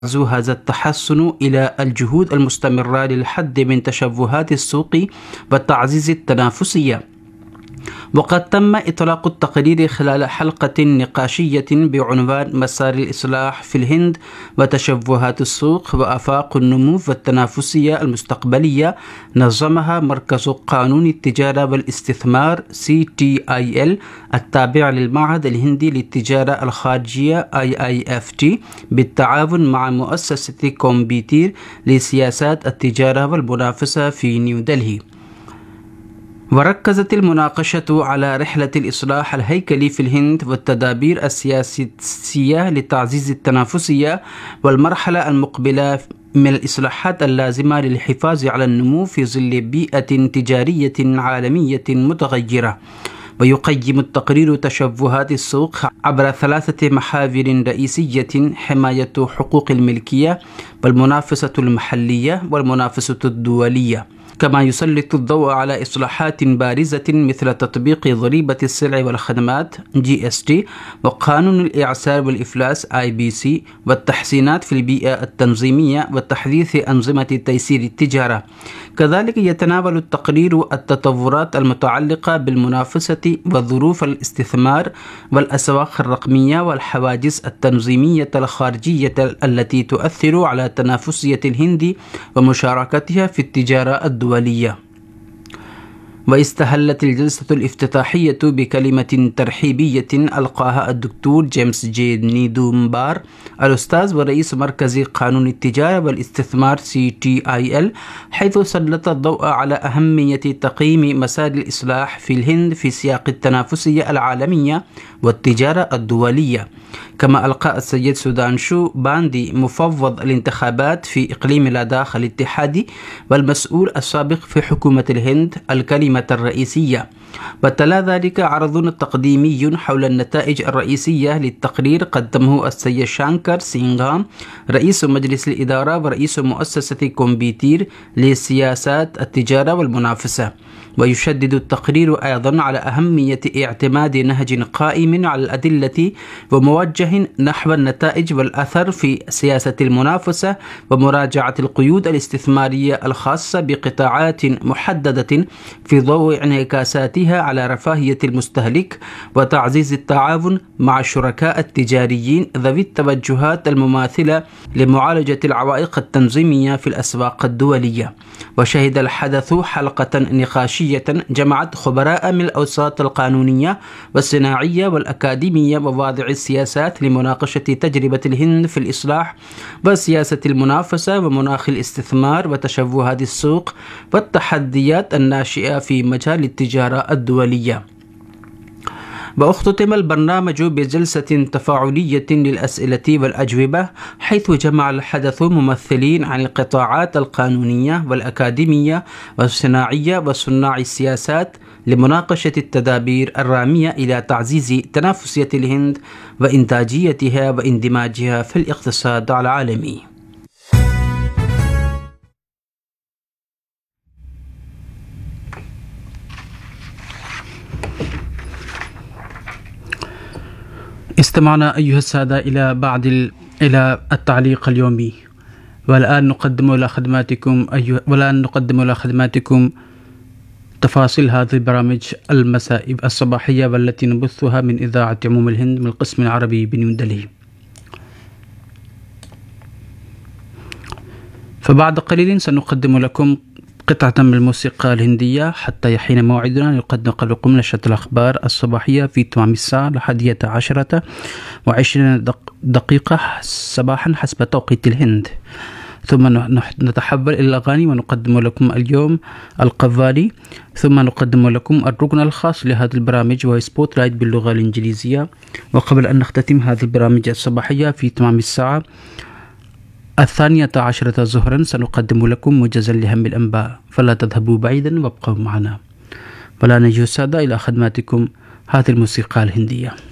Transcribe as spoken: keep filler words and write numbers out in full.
هذا التحسن إلى الجهود المستمرة للحد من تشبهات السوق وتعزيز التنافسية. وقد تم إطلاق التقرير خلال حلقة نقاشية بعنوان مسار الإصلاح في الهند وتشبهات السوق وآفاق النمو والتنافسية المستقبلية، نظمها مركز قانون التجارة والاستثمار سي تي آي إل التابع للمعهد الهندي للتجارة الخارجية آي آي إف تي بالتعاون مع مؤسسة كومبيتير لسياسات التجارة والمنافسة في نيودلهي. وركزت المناقشة على رحلة الإصلاح الهيكلي في الهند والتدابير السياسية لتعزيز التنافسية والمرحلة المقبلة من الإصلاحات اللازمة للحفاظ على النمو في ظل بيئة تجارية عالمية متغيرة. ويقيم التقرير تشبهات السوق عبر ثلاثة محاور رئيسية: حماية حقوق الملكية والمنافسة المحلية والمنافسة الدولية، كما يسلط الضوء على إصلاحات بارزة مثل تطبيق ضريبة السلع والخدمات جي إس تي وقانون الإعسار والإفلاس آي بي سي والتحسينات في البيئة التنظيمية وتحديث أنظمة تيسير التجارة. كذلك يتناول التقرير التطورات المتعلقة بالمنافسة وظروف الاستثمار والأسواق الرقمية والحواجز التنظيمية الخارجية التي تؤثر على تنافسية الهند ومشاركتها في التجارة الدولية. واستهلت الجلسة الافتتاحية بكلمة ترحيبية ألقاها الدكتور جيمس جي نيدومبار الأستاذ ورئيس مركز قانون التجارة والاستثمار سي تي آي إل، حيث سلط الضوء على أهمية تقييم مسار الإصلاح في الهند في سياق التنافسية العالمية والتجارة الدولية. كما ألقى السيد سودانشو باندي مفوض الانتخابات في إقليم لداخ الاتحادي والمسؤول السابق في حكومة الهند الكلمة الرئيسية. وتلا ذلك عرض تقديمي حول النتائج الرئيسية للتقرير قدمه السيد شانكر سينغام رئيس مجلس الإدارة ورئيس مؤسسة كومبيتير لسياسات التجارة والمنافسة. ويشدد التقرير أيضا على أهمية اعتماد نهج قائم على الأدلة وموجه نحو النتائج والأثر في سياسة المنافسة ومراجعة القيود الاستثمارية الخاصة بقطاعات محددة في ضوء انعكاساتها على رفاهية المستهلك وتعزيز التعاون مع الشركاء التجاريين ذوي التوجهات المماثلة لمعالجة العوائق التنظيمية في الأسواق الدولية. وشهد الحدث حلقة نقاشية جمعت خبراء من الأوساط القانونية والصناعية والأكاديمية وواضع السياسات لمناقشة تجربة الهند في الإصلاح وسياسة المنافسة ومناخ الاستثمار وتشبهات السوق والتحديات الناشئة في مجال التجارة الدولية. واختتم البرنامج بجلسة تفاعلية للأسئلة والأجوبة، حيث جمع الحدث ممثلين عن القطاعات القانونية والأكاديمية والصناعية وصناع السياسات لمناقشة التدابير الرامية إلى تعزيز تنافسية الهند وإنتاجيتها واندماجها في الاقتصاد العالمي. استمعنا أيها السادة إلى بعض ال... إلى التعليق اليومي، والآن نقدم إلى خدماتكم أيها والآن نقدم إلى خدماتكم تفاصيل هذه البرامج المسائي الصباحية والتي نبثها من إذاعة عموم الهند من القسم العربي بنيودلهي. فبعد قليل سنقدم لكم قطعة من الموسيقى الهندية حتى يحين موعدنا نقدم لكم نشرة الأخبار الصباحية في تمام الساعة الحادية عشرة وعشرين دقيقة صباحا حسب توقيت الهند. ثم نتحول إلى الأغاني ونقدم لكم اليوم القوالي، ثم نقدم لكم الركن الخاص لهذه البرامج وهو سبوت لايت باللغة الإنجليزية. وقبل أن نختتم هذه البرامج الصباحية في تمام الساعة الثانية عشرة ظهرا سنقدم لكم موجزا لهم الأنباء، فلا تذهبوا بعيدا وابقوا معنا. ولا نجي السادة إلى خدماتكم هذه الموسيقى الهندية.